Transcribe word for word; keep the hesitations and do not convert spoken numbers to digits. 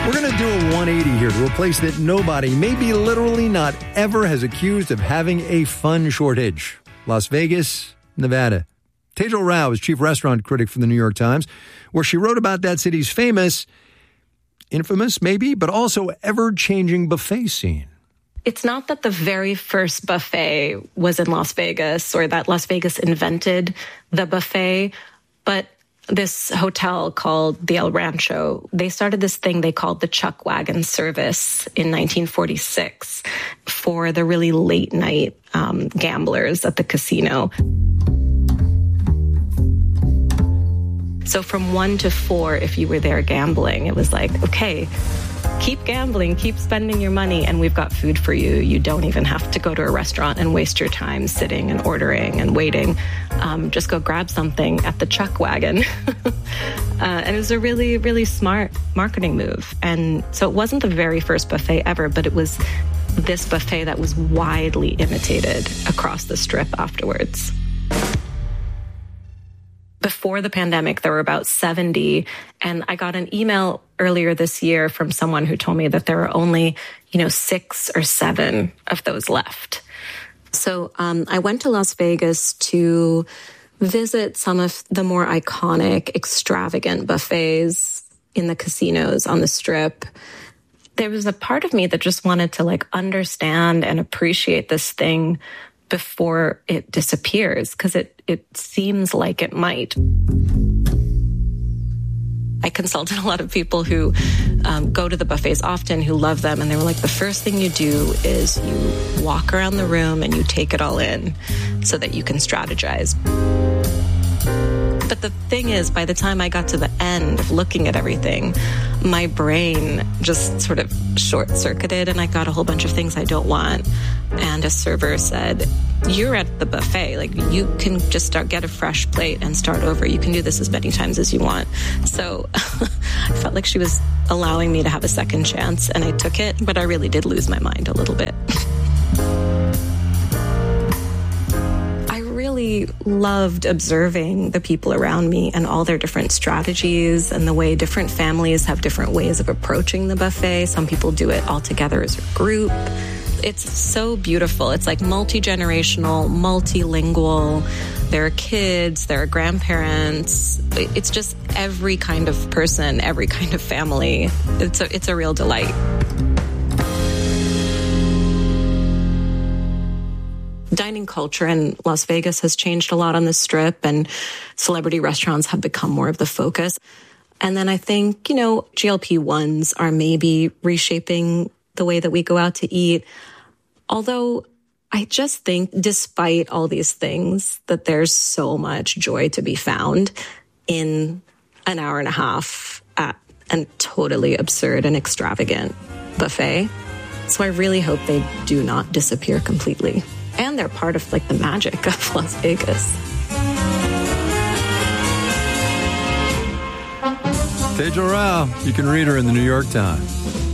We're going to do a one eighty here to a place that nobody, maybe literally not ever, has accused of having a fun shortage. Las Vegas, Nevada. Tejal Rao is chief restaurant critic for the New York Times, where she wrote about that city's famous, infamous maybe, but also ever-changing buffet scene. It's not that the very first buffet was in Las Vegas or that Las Vegas invented the buffet, but this hotel called the El Rancho, they started this thing they called the Chuck Wagon service in nineteen forty-six for the really late night um, gamblers at the casino. So from one to four, if you were there gambling, it was like, okay, keep gambling, keep spending your money, and we've got food for you. You don't even have to go to a restaurant and waste your time sitting and ordering and waiting. Um, just go grab something at the Chuck Wagon. uh, and it was a really, really smart marketing move. And so it wasn't the very first buffet ever, but it was this buffet that was widely imitated across the Strip afterwards. Before the pandemic, there were about seventy, and I got an email earlier this year from someone who told me that there are only, you know, six or seven of those left. So um, I went to Las Vegas to visit some of the more iconic, extravagant buffets in the casinos on the Strip. There was a part of me that just wanted to like understand and appreciate this thing before it disappears, because it, it seems like it might. I consulted a lot of people who um, go to the buffets often, who love them, and they were like, the first thing you do is you walk around the room and you take it all in so that you can strategize. But the thing is, by the time I got to the end of looking at everything, my brain just sort of short-circuited and I got a whole bunch of things I don't want. And a server said, you're at the buffet. Like, you can just start, get a fresh plate and start over. You can do this as many times as you want. So I felt like she was allowing me to have a second chance, and I took it, but I really did lose my mind a little bit. Really loved observing the people around me and all their different strategies and the way different families have different ways of approaching the buffet. Some people do it all together as a group. It's so beautiful. It's like multi-generational, multilingual. There are kids, there are grandparents. It's just every kind of person, every kind of family. It's a, it's a real delight. Dining culture in Las Vegas has changed a lot on the Strip, and celebrity restaurants have become more of the focus. And then I think, you know, G L P ones are maybe reshaping the way that we go out to eat. Although I just think, despite all these things, that there's so much joy to be found in an hour and a half at a totally absurd and extravagant buffet. So I really hope they do not disappear completely. And they're part of like the magic of Las Vegas. Tejal Rao, you can read her in the New York Times.